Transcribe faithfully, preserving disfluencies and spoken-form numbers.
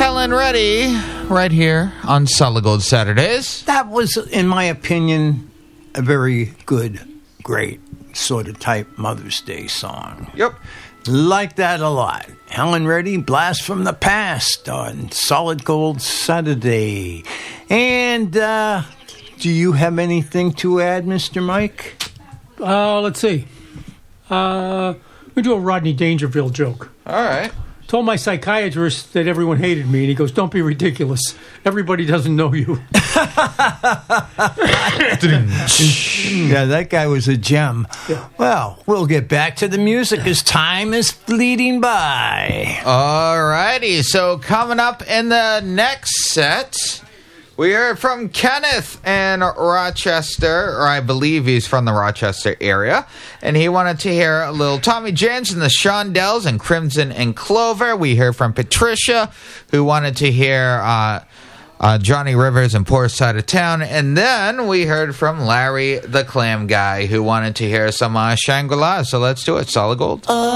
Helen Reddy, right here on Solid Gold Saturdays. That was, in my opinion, a very good, great sort of type Mother's Day song. Yep. Like that a lot. Helen Reddy, Blast from the Past on Solid Gold Saturday. And uh, do you have anything to add, Mister Mike? Uh, let's see. Uh, we do a Rodney Dangerfield joke. All right. Told my psychiatrist that everyone hated me, and he goes, "Don't be ridiculous. Everybody doesn't know you." Yeah, that guy was a gem. Yeah. Well, we'll get back to the music as time is fleeting by. All righty. So coming up in the next set, we heard from Kenneth in Rochester, or I believe he's from the Rochester area, and he wanted to hear a little Tommy James and the Shondells and Crimson and Clover. We heard from Patricia, who wanted to hear uh, uh, Johnny Rivers and Poor Side of Town, and then we heard from Larry the Clam Guy, who wanted to hear some uh, Shangri-La. So let's do it, Solid Gold. Uh-